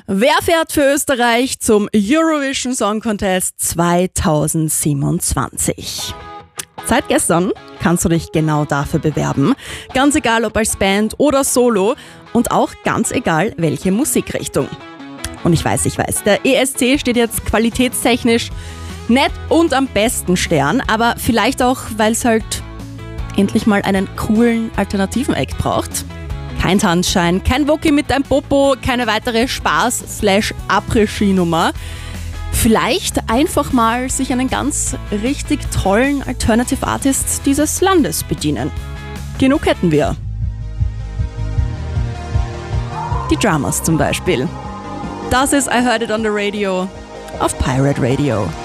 Wer fährt für Österreich zum Eurovision Song Contest 2027? Seit gestern kannst du dich genau dafür bewerben. Ganz egal, ob als Band oder Solo und auch ganz egal, welche Musikrichtung. Und ich weiß, der ESC steht jetzt qualitätstechnisch nicht und am besten Stern, aber vielleicht auch, weil es halt endlich mal einen coolen alternativen Act braucht. Kein Tanzschein, kein Woki mit deinem Popo, keine weitere Spaß-Après-Ski-Nummer. Vielleicht einfach mal sich einen ganz richtig tollen Alternative Artist dieses Landes bedienen. Genug hätten wir. Die Dramas zum Beispiel. Das ist I Heard It on the Radio auf Pirate Radio.